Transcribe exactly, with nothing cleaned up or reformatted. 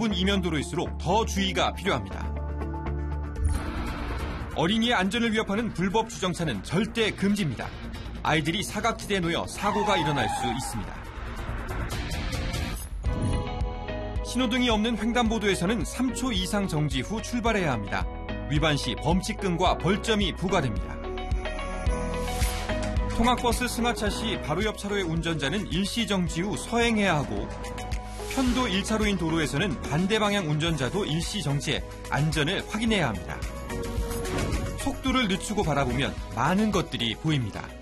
좁은 이면도로일수록 더 주의가 필요합니다. 어린이의 안전을 위협하는 불법 주정차는 절대 금지입니다. 아이들이 사각지대에 놓여 사고가 일어날 수 있습니다. 신호등이 없는 횡단보도에서는 삼 초 이상 정지 후 출발해야 합니다. 위반 시 범칙금과 벌점이 부과됩니다. 통학버스 승하차 시 바로 옆 차로의 운전자는 일시 정지 후 서행해야 하고 편도 일 차로인 도로에서는 반대 방향 운전자도 일시 정지해 안전을 확인해야 합니다. 속도를 늦추고 바라보면 많은 것들이 보입니다.